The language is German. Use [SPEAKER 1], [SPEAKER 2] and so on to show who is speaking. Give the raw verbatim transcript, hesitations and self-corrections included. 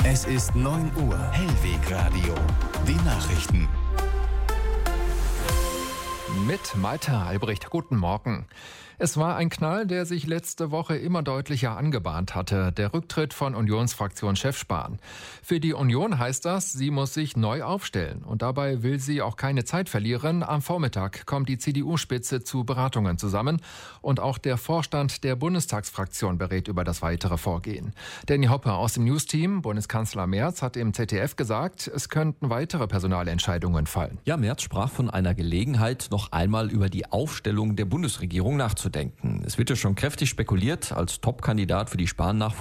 [SPEAKER 1] Es ist neun Uhr. Hellwegradio. Die Nachrichten.
[SPEAKER 2] Mit Malte Albrecht. Guten Morgen. Es war ein Knall, der sich letzte Woche immer deutlicher angebahnt hatte. Der Rücktritt von Unionsfraktionschef Spahn. Für die Union heißt das, sie muss sich neu aufstellen. Und dabei will sie auch keine Zeit verlieren. Am Vormittag kommt die C D U-Spitze zu Beratungen zusammen. Und auch der Vorstand der Bundestagsfraktion berät über das weitere Vorgehen. Danny Hoppe aus dem News-Team, Bundeskanzler Merz, hat im Z D F gesagt, es könnten weitere Personalentscheidungen fallen.
[SPEAKER 3] Ja, Merz sprach von einer Gelegenheit, noch einmal über die Aufstellung der Bundesregierung nachzudenken. Es wird ja schon kräftig spekuliert, als Topkandidat für die Spahn-Nachfolge